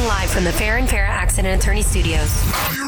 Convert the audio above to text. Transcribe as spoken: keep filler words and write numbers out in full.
Broadcasting live from the Fair and Fair Accident Attorney Studios.